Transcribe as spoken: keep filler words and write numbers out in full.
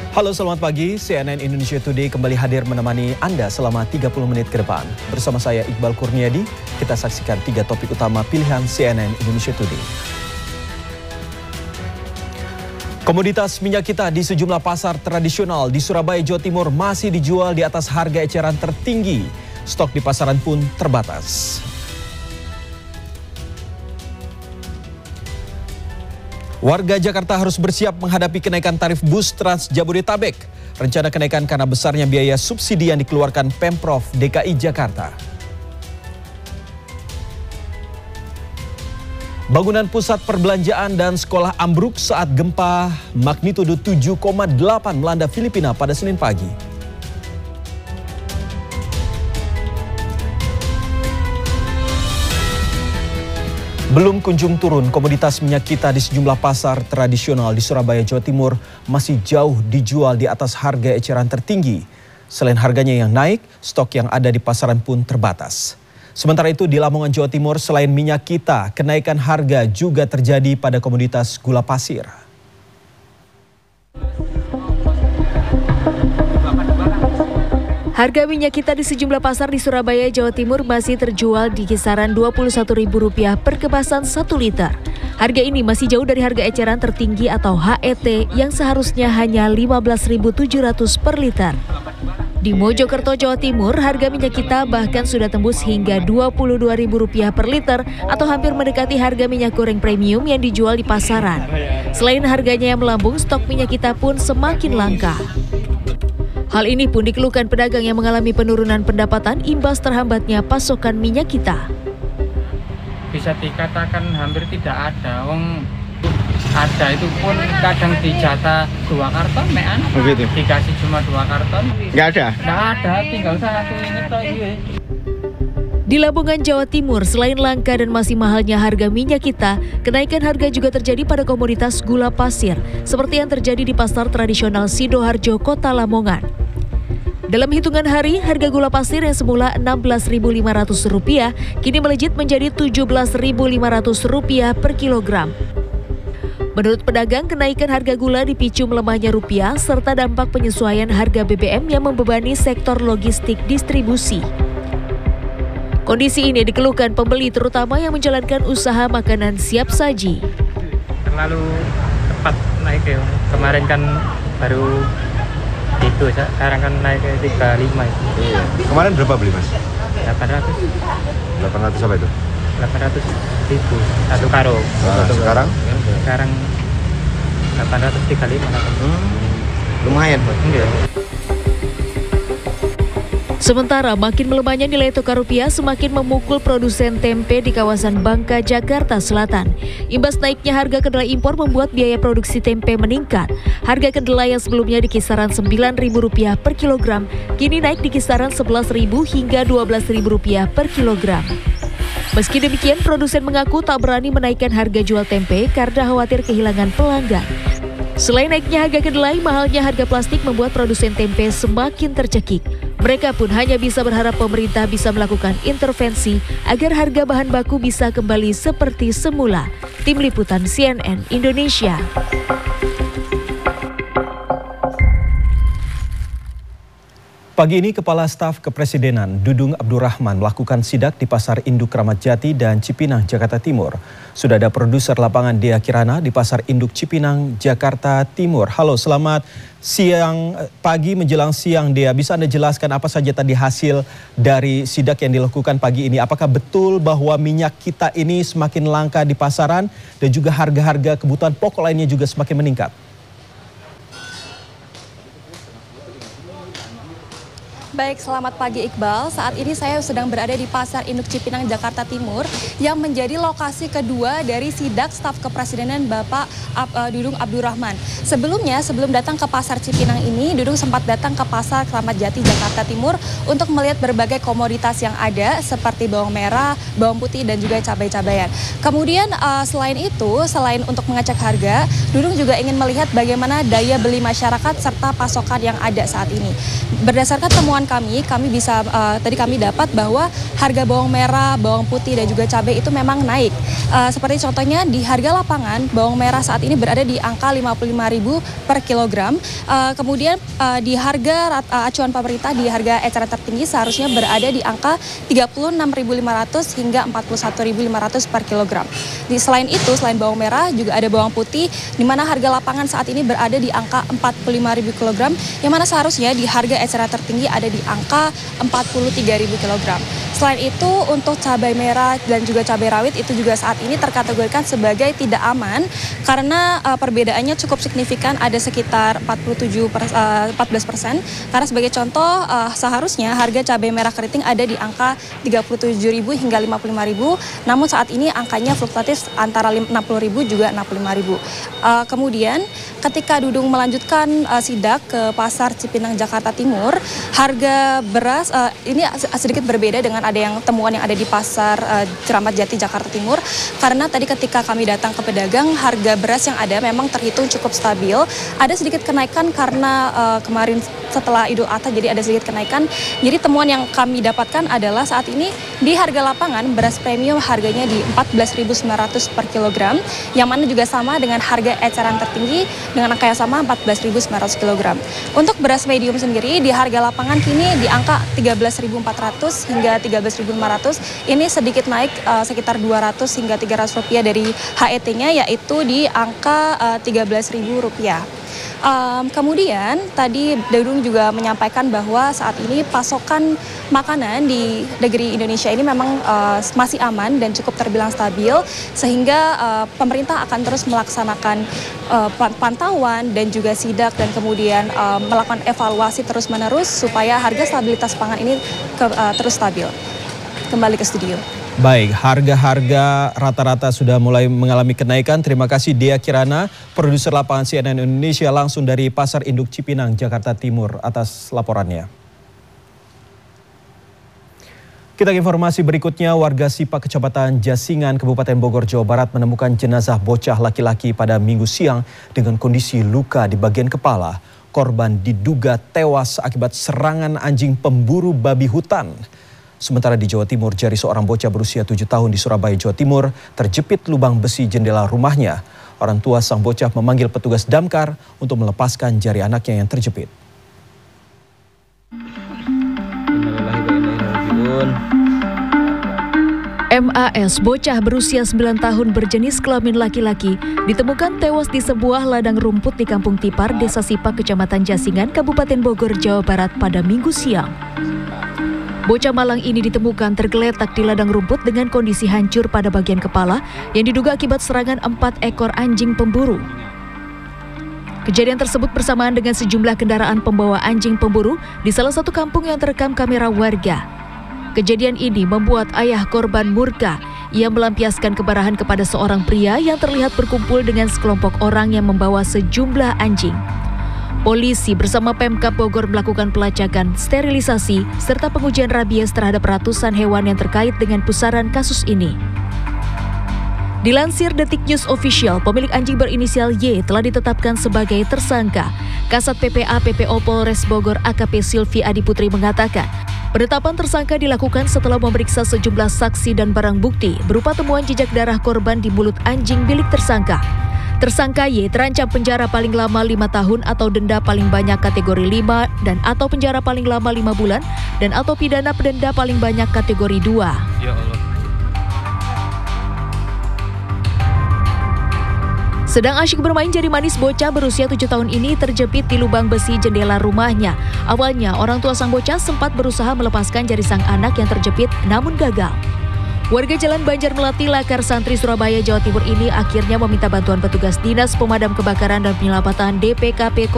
Halo, selamat pagi. C N N Indonesia Today kembali hadir menemani Anda selama tiga puluh menit ke depan. Bersama saya Iqbal Kurniadi, kita saksikan tiga topik utama pilihan C N N Indonesia Today. Komoditas minyak kita di sejumlah pasar tradisional di Surabaya, Jawa Timur masih dijual di atas harga eceran tertinggi. Stok di pasaran pun terbatas. Warga Jakarta harus bersiap menghadapi kenaikan tarif bus Trans Jabodetabek. Rencana kenaikan karena besarnya biaya subsidi yang dikeluarkan Pemprov D K I Jakarta. Bangunan pusat perbelanjaan dan sekolah ambruk saat gempa magnitudo tujuh koma delapan melanda Filipina pada Senin pagi. Belum kunjung turun, komoditas minyak kita di sejumlah pasar tradisional di Surabaya, Jawa Timur masih jauh dijual di atas harga eceran tertinggi. Selain harganya yang naik, stok yang ada di pasaran pun terbatas. Sementara itu di Lamongan, Jawa Timur, selain minyak kita, kenaikan harga juga terjadi pada komoditas gula pasir. Harga minyak kita di sejumlah pasar di Surabaya, Jawa Timur masih terjual di kisaran dua puluh satu ribu rupiah per kemasan satu liter. Harga ini masih jauh dari harga eceran tertinggi atau H E T yang seharusnya hanya lima belas ribu tujuh ratus per liter. Di Mojokerto, Jawa Timur, harga minyak kita bahkan sudah tembus hingga dua puluh dua ribu rupiah per liter atau hampir mendekati harga minyak goreng premium yang dijual di pasaran. Selain harganya yang melambung, stok minyak kita pun semakin langka. Hal ini pun dikeluhkan pedagang yang mengalami penurunan pendapatan imbas terhambatnya pasokan minyak kita. Bisa dikatakan hampir tidak ada, wong ada itu pun kadang dijatah dua karton, mean, begitu. Dikasih cuma dua karton. Nggak ada? Nggak ada, tinggal satu ini toh. Di Lamongan, Jawa Timur, selain langka dan masih mahalnya harga minyak kita, kenaikan harga juga terjadi pada komoditas gula pasir, seperti yang terjadi di pasar tradisional Sidoarjo, Kota Lamongan. Dalam hitungan hari, harga gula pasir yang semula enam belas ribu lima ratus rupiah kini melejit menjadi tujuh belas ribu lima ratus rupiah per kilogram. Menurut pedagang, kenaikan harga gula dipicu melemahnya rupiah serta dampak penyesuaian harga B B M yang membebani sektor logistik distribusi. Kondisi ini dikeluhkan pembeli terutama yang menjalankan usaha makanan siap saji. Terlalu cepat naik ya. Kemarin kan baru itu, sekarang kan naik ke tiga puluh lima itu. Iya. Kemarin berapa beli, Mas? delapan ratus. delapan ratus apa itu? delapan ratus ribu satu karung. Nah, sekarang? Sekarang delapan ratus tiga puluh lima. Hmm, lumayan, Pak. Iya. Sementara makin melemahnya nilai tukar rupiah semakin memukul produsen tempe di kawasan Bangka, Jakarta Selatan. Imbas naiknya harga kedelai impor membuat biaya produksi tempe meningkat. Harga kedelai yang sebelumnya di kisaran sembilan ribu rupiah per kilogram, kini naik di kisaran sebelas ribu hingga dua belas ribu rupiah per kilogram. Meski demikian, produsen mengaku tak berani menaikkan harga jual tempe karena khawatir kehilangan pelanggan. Selain naiknya harga kedelai, mahalnya harga plastik membuat produsen tempe semakin tercekik. Mereka pun hanya bisa berharap pemerintah bisa melakukan intervensi agar harga bahan baku bisa kembali seperti semula. Tim Liputan C N N Indonesia. Pagi ini, Kepala Staf Kepresidenan Dudung Abdurrahman melakukan sidak di Pasar Induk Kramat Jati dan Cipinang, Jakarta Timur. Sudah ada produser lapangan Dea Kirana di Pasar Induk Cipinang, Jakarta Timur. Halo, selamat siang, pagi menjelang siang Dea. Bisa Anda jelaskan apa saja tadi hasil dari sidak yang dilakukan pagi ini? Apakah betul bahwa minyak kita ini semakin langka di pasaran dan juga harga-harga kebutuhan pokok lainnya juga semakin meningkat? Baik, selamat pagi Iqbal. Saat ini saya sedang berada di Pasar Induk Cipinang, Jakarta Timur yang menjadi lokasi kedua dari sidak staf kepresidenan Bapak Dudung Abdurrahman. Sebelumnya, sebelum datang ke Pasar Cipinang ini, Dudung sempat datang ke Pasar Kramat Jati, Jakarta Timur untuk melihat berbagai komoditas yang ada seperti bawang merah, bawang putih, dan juga cabai-cabayan. Kemudian uh, selain itu, selain untuk mengecek harga, Dudung juga ingin melihat bagaimana daya beli masyarakat serta pasokan yang ada saat ini. Berdasarkan temuan kami, kami bisa uh, tadi kami dapat bahwa harga bawang merah, bawang putih dan juga cabai cabai itu memang naik. Uh, seperti contohnya di harga lapangan bawang merah saat ini berada di angka lima puluh lima ribu per kilogram. Uh, kemudian uh, di harga uh, acuan pemerintah di harga eceran tertinggi seharusnya berada di angka tiga puluh enam ribu lima ratus hingga empat puluh satu ribu lima ratus per kilogram. Di selain itu, selain bawang merah juga ada bawang putih di mana harga lapangan saat ini berada di angka empat puluh lima ribu kilogram, yang mana seharusnya di harga eceran tertinggi ada di angka empat puluh tiga ribu kilogram. Selain itu, untuk cabai merah dan juga cabai rawit itu juga saat ini terkategorikan sebagai tidak aman karena uh, perbedaannya cukup signifikan, ada sekitar empat puluh tujuh per, uh, empat belas persen. Karena sebagai contoh, uh, seharusnya harga cabai merah keriting ada di angka tiga puluh tujuh ribu hingga lima puluh lima ribu, namun saat ini angkanya fluktuatif antara enam puluh ribu juga enam puluh lima ribu. Uh, kemudian ketika Dudung melanjutkan uh, sidak ke pasar Cipinang Jakarta Timur, harga beras uh, ini sedikit berbeda dengan ada yang temuan yang ada di pasar uh, Keramat Jati Jakarta Timur, karena tadi ketika kami datang ke pedagang, harga beras yang ada memang terhitung cukup stabil. Ada sedikit kenaikan karena uh, kemarin setelah Idul Adha jadi ada sedikit kenaikan. Jadi temuan yang kami dapatkan adalah saat ini di harga lapangan beras premium harganya di empat belas ribu sembilan ratus per kilogram, yang mana juga sama dengan harga eceran tertinggi dengan angka yang sama empat belas ribu sembilan ratus kilogram. Untuk beras medium sendiri di harga lapangan kini di angka tiga belas ribu empat ratus hingga tiga belas ribu lima ratus. Ini sedikit naik uh, sekitar dua ratus hingga tiga ratus rupiah dari H E T-nya, yaitu di angka uh, tiga belas ribu rupiah. Um, kemudian tadi Dudung juga menyampaikan bahwa saat ini pasokan makanan di negeri Indonesia ini memang uh, masih aman dan cukup terbilang stabil, sehingga uh, pemerintah akan terus melaksanakan uh, pantauan dan juga sidak dan kemudian uh, melakukan evaluasi terus-menerus supaya harga stabilitas pangan ini ke, uh, terus stabil. Kembali ke studio. Baik, harga-harga rata-rata sudah mulai mengalami kenaikan. Terima kasih Dea Kirana, produser lapangan C N N Indonesia langsung dari Pasar Induk Cipinang, Jakarta Timur atas laporannya. Kita ke informasi berikutnya. Warga Sipak Kecamatan Jasingan, Kabupaten Bogor, Jawa Barat menemukan jenazah bocah laki-laki pada Minggu siang dengan kondisi luka di bagian kepala. Korban diduga tewas akibat serangan anjing pemburu babi hutan. Sementara di Jawa Timur, jari seorang bocah berusia tujuh tahun di Surabaya, Jawa Timur terjepit lubang besi jendela rumahnya. Orang tua sang bocah memanggil petugas damkar untuk melepaskan jari anaknya yang terjepit. M A S, bocah berusia sembilan tahun berjenis kelamin laki-laki, ditemukan tewas di sebuah ladang rumput di Kampung Tipar, Desa Sipak, Kecamatan Jasingan, Kabupaten Bogor, Jawa Barat pada Minggu siang. Bocah malang ini ditemukan tergeletak di ladang rumput dengan kondisi hancur pada bagian kepala yang diduga akibat serangan empat ekor anjing pemburu. Kejadian tersebut bersamaan dengan sejumlah kendaraan pembawa anjing pemburu di salah satu kampung yang terekam kamera warga. Kejadian ini membuat ayah korban murka. Ia melampiaskan kemarahan kepada seorang pria yang terlihat berkumpul dengan sekelompok orang yang membawa sejumlah anjing. Polisi bersama Pemkab Bogor melakukan pelacakan, sterilisasi, serta pengujian rabies terhadap ratusan hewan yang terkait dengan pusaran kasus ini. Dilansir Detik News Official, pemilik anjing berinisial Y telah ditetapkan sebagai tersangka. Kasat P P A P P O Polres Bogor A K P Silvi Adiputri mengatakan, penetapan tersangka dilakukan setelah memeriksa sejumlah saksi dan barang bukti berupa temuan jejak darah korban di mulut anjing milik tersangka. Tersangka Y terancam penjara paling lama lima tahun atau denda paling banyak kategori lima dan atau penjara paling lama lima bulan dan atau pidana denda paling banyak kategori dua. Ya Allah. Sedang asyik bermain jari manis, bocah berusia tujuh tahun ini terjepit di lubang besi jendela rumahnya. Awalnya orang tua sang bocah sempat berusaha melepaskan jari sang anak yang terjepit namun gagal. Warga Jalan Banjar Melati, Lakar Santri, Surabaya, Jawa Timur ini akhirnya meminta bantuan petugas Dinas Pemadam Kebakaran dan Penyelamatan D P K P